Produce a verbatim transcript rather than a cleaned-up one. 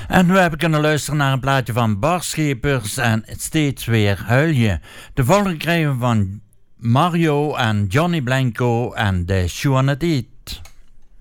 En we hebben kunnen luisteren naar een plaatje van Bart Schepers en Steeds Weer Huil Je. De volgende krijgen we van Mario en Johnny Blanco en de Shoe on the Teeth.